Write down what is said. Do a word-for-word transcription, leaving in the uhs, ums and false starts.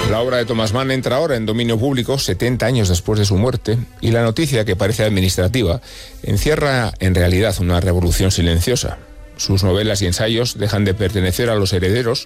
La obra de Thomas Mann entra ahora en dominio público setenta años después de su muerte, y la noticia, que parece administrativa, encierra en realidad una revolución silenciosa. Sus novelas y ensayos dejan de pertenecer a los herederos